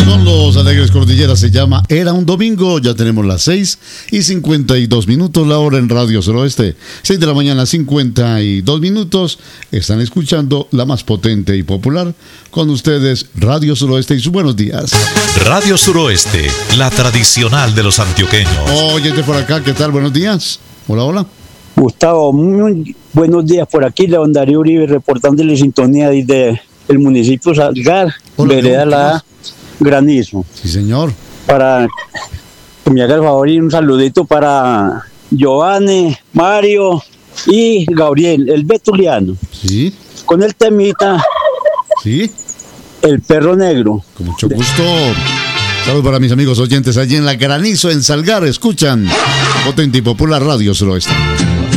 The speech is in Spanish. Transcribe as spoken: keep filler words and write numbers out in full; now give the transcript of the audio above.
Son los Alegres Cordilleras, se llama Era un Domingo. Ya tenemos las seis y cincuenta y dos minutos, la hora en Radio Suroeste. seis de la mañana, cincuenta y dos minutos. Están escuchando la más potente y popular. Con ustedes, Radio Suroeste y sus buenos días. Radio Suroeste, la tradicional de los antioqueños. Óyete por acá, ¿qué tal? Buenos días. Hola, hola. Gustavo, muy buenos días por aquí. León Darío Uribe reportándole sintonía desde el municipio Salgar, Hola, vereda La Granizo. Sí, señor. Para que me haga el favor y un saludito para Giovanni, Mario y Gabriel, el betuliano. Sí. Con el temita, Sí. el perro negro. Con mucho gusto. Saludos para mis amigos oyentes allí en La Granizo, en Salgar. Escuchan Potente y Popular Radio Suroeste.